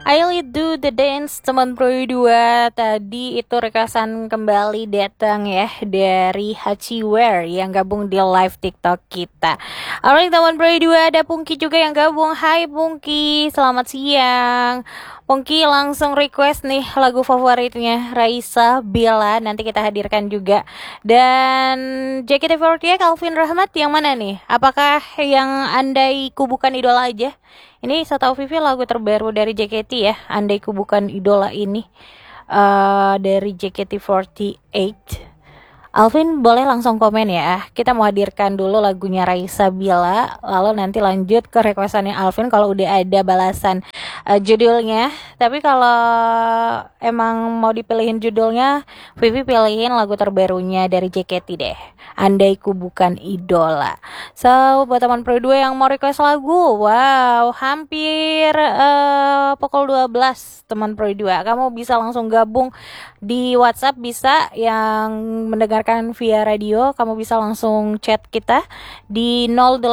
I do the dance teman Pro 2. Tadi itu rekasan kembali datang ya dari Hachiware yang gabung di live TikTok kita. Alright teman Pro 2, ada Pungki juga yang gabung. Hai Pungki, selamat siang. Pungki langsung request nih lagu favoritnya Raisa Bella, nanti kita hadirkan juga. Dan JKT48 Calvin Rahmat yang mana nih? Apakah yang Andai Ku Bukan Idola aja? Ini setahu Vivi lagu terbaru dari JKT ya, Andai Ku Bukan Idola ini dari JKT48. Alvin boleh langsung komen ya. Kita mau hadirkan dulu lagunya Raisa Bella, lalu nanti lanjut ke requestannya Alvin kalau udah ada balasan judulnya. Tapi kalau emang mau dipilihin judulnya, Vivi pilihin lagu terbarunya dari JKT deh, Andai Ku Bukan Idola. So buat teman Pro 2 yang mau request lagu, wow, hampir pukul 12 teman Pro 2. Kamu bisa langsung gabung di WhatsApp, bisa yang mendengarkan via radio, kamu bisa langsung chat kita di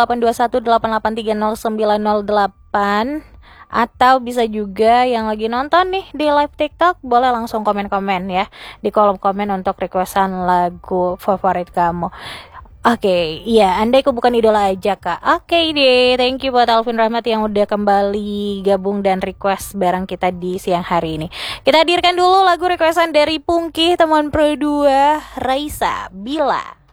082188300908, atau bisa juga yang lagi nonton nih di live TikTok boleh langsung komen-komen ya di kolom komen untuk requestan lagu favorit kamu. Oke, iya, Andai Ku Bukan Idola aja kak. Oke deh, thank you buat Alvin Rahmat yang udah kembali gabung dan request bareng kita di siang hari ini. Kita hadirkan dulu lagu requestan dari Pungki teman Pro 2, Raisa Bila.